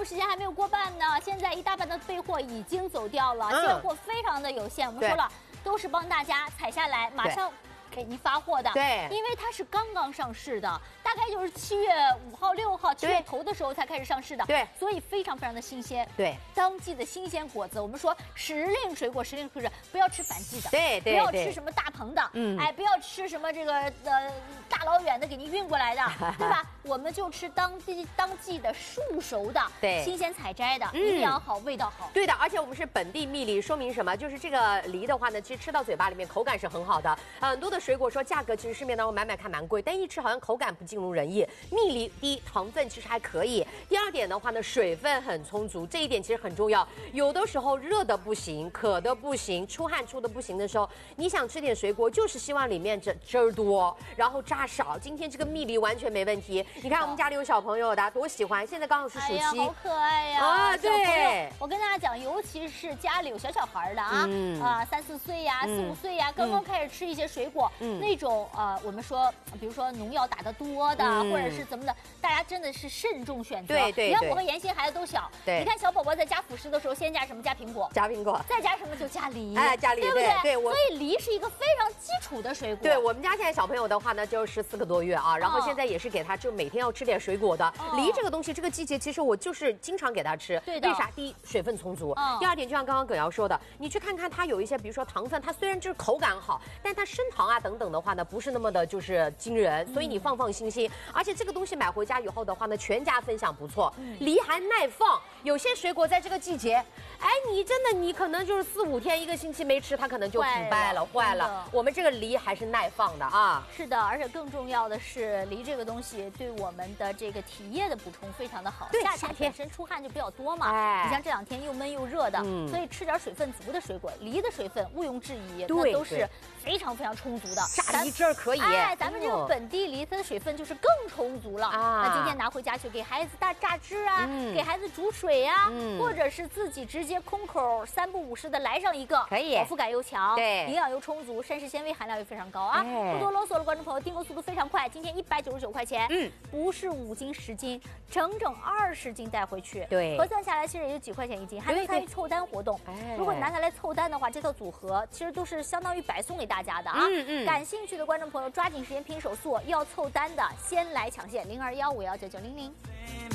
目时间还没有过半呢，现在一大半的备货已经走掉了，现货非常的有限。我们说了，都是帮大家采下来，马上给您发货的。 对， 因为它是刚刚上市的，大概就是7月5号、6号、7月头的时候才开始上市的。 对， 所以非常非常的新鲜。 对， 当季的新鲜果子，我们说时令水果、时令水果，不要吃反季的， 对， 不要吃什么大棚的，哎，不要吃什么这个大老远的给您运过来的，对吧？我们就吃当季的熟熟的， 对， 新鲜采摘的，营养好，味道好。 对的，而且我们是本地蜜梨，说明什么？就是这个梨的话呢，其实吃到嘴巴里面口感是很好的。很多的水果说价格其实市面当中买看蛮贵，但一吃好像口感不尽如人意。蜜梨第一糖分其实还可以，第二点的话呢，水分很充足，这一点其实很重要。有的时候热的不行，渴的不行，出汗出的不行的时候，你想吃点水果，就是希望里面汁儿多，然后渣少。今天这个蜜梨完全没问题。你看我们家里有小朋友的，多喜欢！现在刚好是暑期， 好可爱呀！ 啊，对。 我跟大家讲，尤其是家里有小孩的啊，3、4岁呀、4、5岁呀，刚刚开始吃一些水果，那种我们说，比如说农药打得多的，或者是怎么的，大家真的是慎重选择。 对。 你看我和妍心孩子都小， 对。 你看小宝宝在加辅食的时候，先加什么？加苹果，再加什么就加梨， 哎，加梨， 对不对？ 对， 所以梨是一个非常基础的水果。 对我们家现在小朋友的话呢，就14个多月啊，然后现在也是给他就每天要吃点水果的。梨这个东西，这个季节其实我就是经常给他吃。 对的。 为啥？第一，水分充足。第二点，就像刚刚葛瑶说的，你去看看它有一些，比如说糖分，它虽然就是口感好，但它升糖啊等等的话呢，不是那么的就是惊人，所以你放心。而且这个东西买回家以后的话呢，全家分享不错。梨还耐放，有些水果在这个季节，哎，你可能就是4、5天、1个星期没吃，它可能就腐败了、坏了。我们这个梨还是耐放的啊。 是的，而且更重要的是，梨这个东西对我们的这个体液的补充非常的好。 对， 夏天本身出汗就比较多嘛，你像这2天又闷又热的，所以吃点水分足的水果，梨的水分毋庸置疑，那都是非常非常充足的。 榨梨汁儿可以， 哎，咱们这个本地梨，它的水分就是更充足了啊。那今天拿回家去给孩子榨汁啊，给孩子煮水啊，或者是自己直接空口3不5时的来上一个， 可以， 饱腹感又强， 对， 营养又充足，膳食纤维含量又非常高啊。不多啰嗦了，观众朋友，订购速度非常快，今天199块钱，不是5斤10斤，整20斤带回去， 对， 核算下来其实也就几块钱1斤，还能参与凑单活动。如果拿它来凑单的话，这套组合其实都是相当于白送给大家的啊。感兴趣的观众朋友抓紧时间拼手速，要凑单的先来抢线0215199900。